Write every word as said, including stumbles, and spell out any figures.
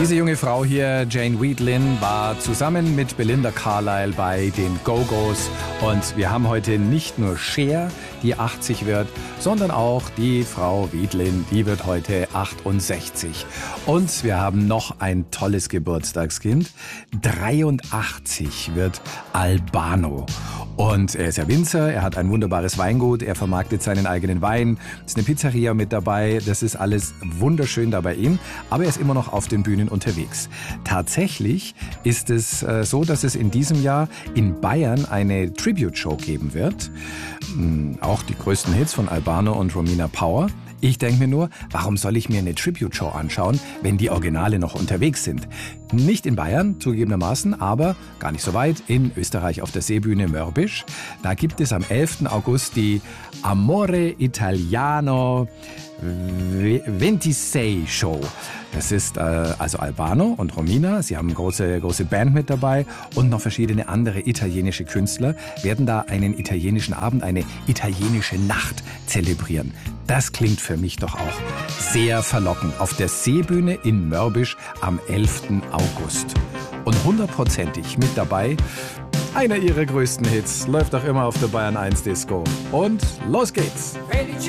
Diese junge Frau hier, Jane Wiedlin, war zusammen mit Belinda Carlisle bei den Go-Go's. Und wir haben heute nicht nur Cher, die achtzig wird, sondern auch die Frau Wiedlin, die wird heute achtundsechzig. Und wir haben noch ein tolles Geburtstagskind. dreiundachtzig wird Albano. Und er ist ja Winzer, er hat ein wunderbares Weingut, er vermarktet seinen eigenen Wein, ist eine Pizzeria mit dabei, das ist alles wunderschön da bei ihm, aber er ist immer noch auf den Bühnen unterwegs. Tatsächlich ist es äh, so, dass es in diesem Jahr in Bayern eine Tribute-Show geben wird, hm, auch die größten Hits von Albano und Romina Power. Ich denke mir nur, warum soll ich mir eine Tribute-Show anschauen, wenn die Originale noch unterwegs sind? Nicht in Bayern, zugegebenermaßen, aber gar nicht so weit, in Österreich auf der Seebühne Mörbisch. Da gibt es am elften August die Amore Italiano ventisei Show. Das ist äh, also Albano und Romina, sie haben eine große, große Band mit dabei und noch verschiedene andere italienische Künstler werden da einen italienischen Abend, eine italienische Nacht zelebrieren. Das klingt für mich doch auch sehr verlockend. Auf der Seebühne in Mörbisch am elften August. Und hundertprozentig mit dabei einer ihrer größten Hits. Läuft auch immer auf der Bayern eins Disco. Und los geht's!